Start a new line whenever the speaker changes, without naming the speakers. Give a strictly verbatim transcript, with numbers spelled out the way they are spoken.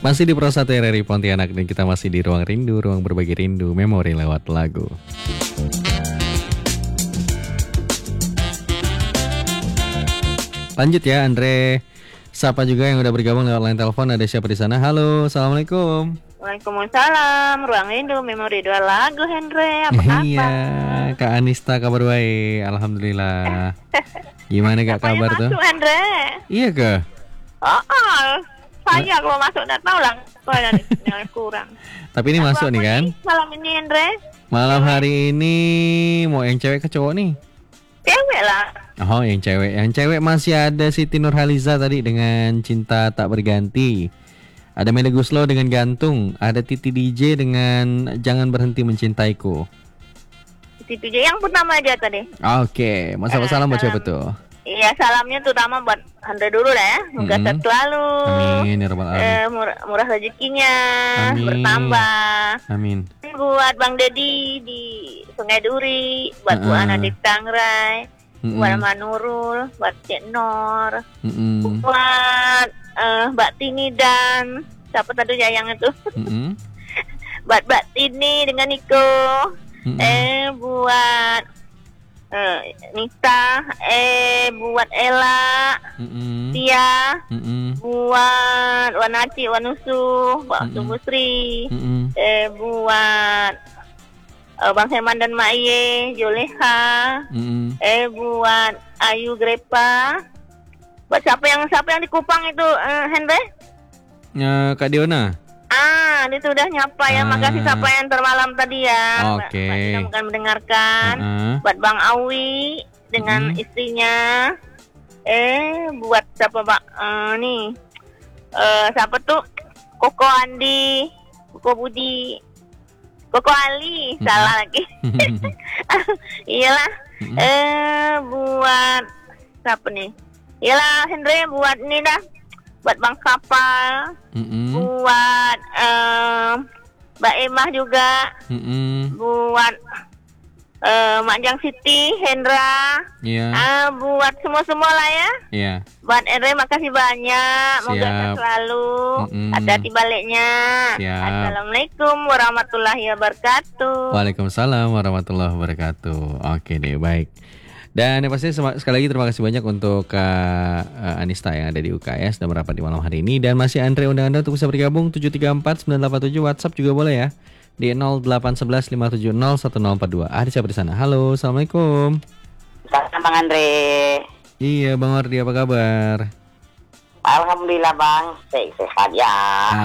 Masih di Pro satu R R I Pontianak dan kita masih di Ruang Rindu, ruang berbagi rindu, memori lewat lagu. Lanjut ya Andre. Sapa juga yang udah bergabung lewat line telepon. Ada siapa di sana? Halo, assalamualaikum.
Waalaikumsalam, Ruang Rindu, memori dua lagu, Hendra. Apa kabar?
Iya, Kak Anista kabar baik, alhamdulillah. Gimana Kak kabar tuh?
Masuk, Hendra.
Iya ke?
Oh, oh, saya kalau masuk nggak tahu lah, yang kurang.
Tapi ini
Aku
masuk nih kan?
Malam ini, Hendra.
Malam hari ini mau yang cewek ke cowok nih?
Cewek lah.
Oh, yang cewek. Yang cewek masih ada Siti Nurhaliza tadi dengan Cinta Tak Berganti. Ada Melly Guslo dengan Gantung. Ada Titi D J dengan Jangan Berhenti Mencintaiku.
Titi D J yang pertama aja tadi.
Oke, mau salam salam buat siapa tuh?
Iya, salamnya terutama buat Hendra dulu lah ya. Semoga
Mm-hmm.
sehat selalu.
Amin ya rabbal alamin.
Eh, murah, murah rezekinya
Amin.
bertambah.
Amin.
Buat Bang Dedi di Sungai Duri, buat Bu
Uh-uh.
Ana di Tangrai,
Mm-mm.
buat Manurul, buat Cik Nor,
Mm-mm.
buat eh, Mbak Tini dan siapa tadi ya yang itu?
Mm-mm.
Buat Mbak Tini dengan Niko,
Mm-mm.
eh buat eh, Nita, eh buat Ella,
Mm-mm.
Tia,
Mm-mm.
buat Wanaci, Wanusu, buat
Mm-mm.
Tubuh Sri,
Mm-mm.
eh buat uh, Bang Herman dan Mak Ye, Joleha,
Mm-mm.
eh buat Ayu Grepa, buat siapa yang siapa yang di Kupang itu, uh, Hendra?
Ya, Kak Diona.
Ah, itu udah nyapa ya.
Ah.
Makasih siapa yang termalam tadi ya.
Oke.
Mbak Dina bukan mendengarkan.
Uh-uh.
Buat Bang Awi dengan
Mm.
istrinya. Eh, buat siapa Pak? Uh, nih, uh, siapa tuh? Koko Andi, Koko Budi, Koko Ali,
Mm-mm.
salah lagi. Iyalah.
Mm-mm.
Eh, buat siapa nih? Iyalah, Hendra buat ini dah. Buat Bang Kapal,
Mm-mm.
buat eh, Mbak Emah juga,
Mm-mm.
buat eh, Mak Jang Siti, Hendra,
Iya.
ah, buat semua-semua lah ya.
Iya.
Buat Hendra makasih banyak, moga
Siap.
sehat selalu,
Mm-mm.
hati-hati baliknya.
Siap.
Assalamualaikum warahmatullahi wabarakatuh.
Waalaikumsalam warahmatullahi wabarakatuh. Oke deh, baik. Dan yang pasti sema- sekali lagi terima kasih banyak untuk Kak uh, Anista yang ada di U K S dan merapat di malam hari ini. Dan masih Andre undang Anda untuk bisa bergabung tujuh tiga empat sembilan delapan tujuh, WhatsApp juga boleh ya. Di nol delapan satu satu lima tujuh nol satu nol empat dua. Ada siapa di sana? Halo, assalamualaikum.
Salam Bang Andre.
Iya, Bang Ordi, apa kabar?
Alhamdulillah Bang, sehat ya.